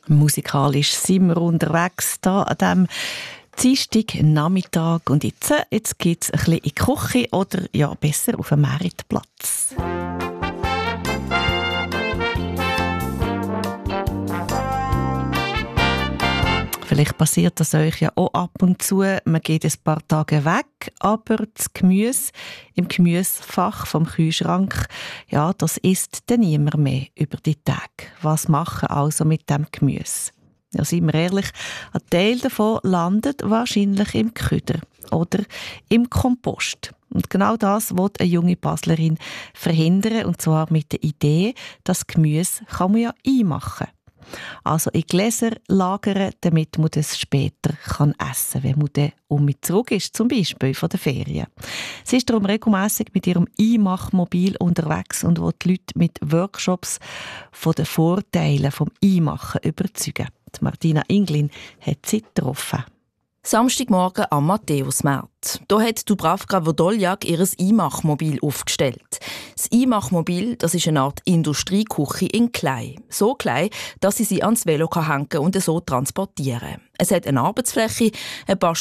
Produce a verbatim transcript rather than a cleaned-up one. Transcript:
Musikalisch sind wir unterwegs hier an diesem Dienstag Nachmittag. Und jetzt, jetzt geht es ein bisschen in die Küche oder ja, besser auf den Marktplatz. Vielleicht passiert das euch ja auch ab und zu. Man geht ein paar Tage weg, aber das Gemüse im Gemüsefach vom Kühlschrank, ja, das isst dann niemand mehr über die Tage. Was machen also mit dem Gemüse? Ja, seien wir ehrlich, ein Teil davon landet wahrscheinlich im Küder oder im Kompost. Und genau das will eine junge Baslerin verhindern, und zwar mit der Idee, dass Gemüse kann man ja einmachen kann. Also in Gläser lagern, damit man es später kann essen kann, wenn man dann um mit zurück ist, zum Beispiel von der Ferien. Sie ist darum regelmässig mit ihrem Einmachmobil unterwegs und will die Leute mit Workshops von den Vorteilen vom Einmachen überzeugen. Die Martina Inglin hat sie getroffen. Samstagmorgen am Matthäusmarkt. Hier hat Dubravka Wodoljak ihr Einmachmobil aufgestellt. Das Einmachmobil, das ist eine Art Industrieküche in klein. So klein, dass sie sie ans Velo hängen und so transportieren kann. Es hat eine Arbeitsfläche, ein paar